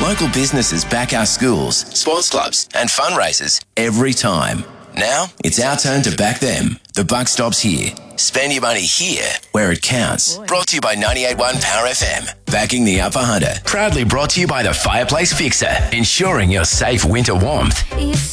Local businesses back our schools, sports clubs and fundraisers every time. Now, it's our turn to back them. The buck stops here. Spend your money here where it counts. Brought to you by 98.1 Power FM. Backing the Upper Hunter. Proudly brought to you by the Fireplace Fixer. Ensuring your safe winter warmth.